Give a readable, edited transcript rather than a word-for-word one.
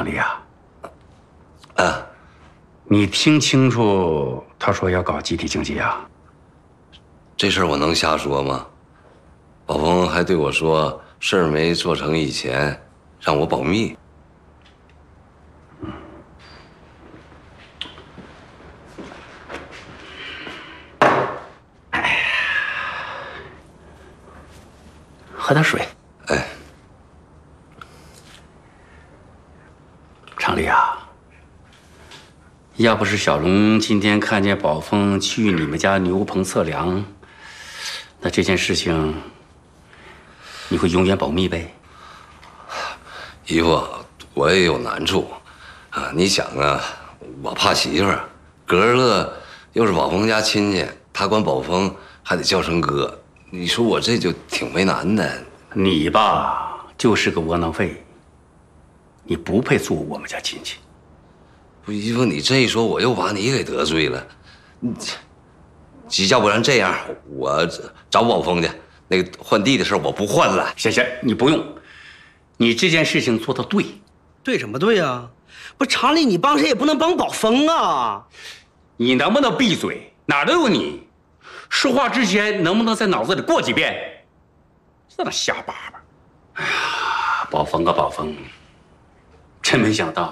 常理啊，你听清楚，他说要搞集体经济啊？ 这事儿我能瞎说吗？宝峰还对我说，事儿没做成以前，让我保密。 喝点水。 哎， 常理啊，要不是小龙今天看见宝峰去你们家牛棚测量，那这件事情你会永远保密呗？ 姨夫，我也有难处啊。你想啊，我怕媳妇儿，格儿乐又是宝峰家亲戚，他管宝峰还得叫声哥，你说我这就挺为难的。 你吧，就是个窝囊废，你不配做我们家亲戚。 不，姨夫，你这一说，我又把你给得罪了。要不然这样，我找宝峰去。那个换地的事我不换了。 行，你不用，你这件事情做得对。 对什么对呀？不，常理你帮谁也不能帮宝峰啊！ 你能不能闭嘴？哪儿都有你。说话之前能不能在脑子里过几遍？在那瞎叭叭。哎呀，宝峰啊，宝峰，真没想到